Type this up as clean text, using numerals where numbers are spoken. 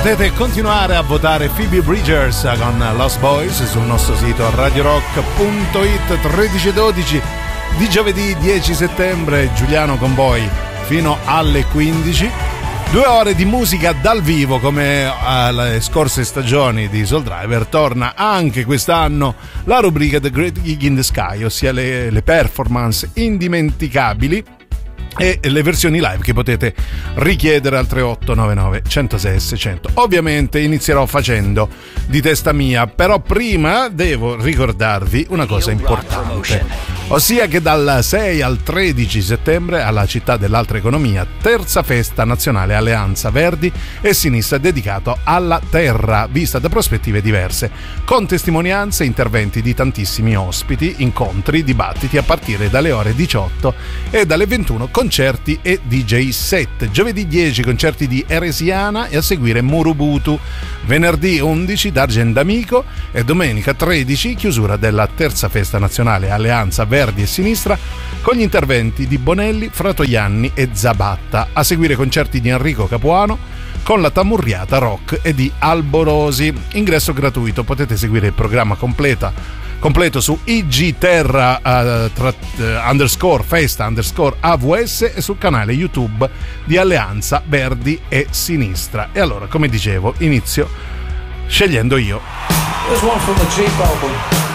Potete continuare a votare Phoebe Bridgers con Lost Boys sul nostro sito radiorock.it. 13:12 di giovedì 10 settembre, Giuliano con voi fino alle 15. 2 ore di musica dal vivo come alle scorse stagioni di Soul Driver. Torna anche quest'anno la rubrica The Great Gig in the Sky, ossia le performance indimenticabili e le versioni live che potete richiedere al 3899 106 600. Ovviamente inizierò facendo di testa mia, però prima devo ricordarvi una cosa importante, ossia che dal 6 al 13 settembre alla Città dell'Alta Economia, terza festa nazionale Alleanza Verdi e Sinistra dedicato alla terra vista da prospettive diverse, con testimonianze, interventi di tantissimi ospiti, incontri, dibattiti a partire dalle ore 18 e dalle 21 concerti e DJ set. Giovedì 10 concerti di Eresiana e a seguire Murubutu. Venerdì 11 D'Argent D'Amico e domenica 13 chiusura della terza festa nazionale Alleanza Verdi e Sinistra con gli interventi di Bonelli, Fratoianni e Zabatta. A seguire concerti di Enrico Capuano con la Tamurriata Rock e di Alborosi. Ingresso gratuito, potete seguire il programma completo su igterra _ AVS e sul canale YouTube di Alleanza Verdi e Sinistra. E allora, come dicevo, inizio scegliendo io.